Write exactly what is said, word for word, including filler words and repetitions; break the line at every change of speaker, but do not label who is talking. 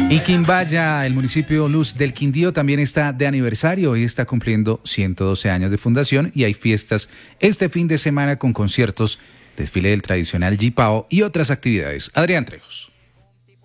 Y Quimbaya, el municipio Luz del Quindío, también está de aniversario. Hoy está cumpliendo ciento doce años de fundación y hay fiestas este fin de semana con conciertos, desfile del tradicional Jipao y otras actividades. Adrián Trejos.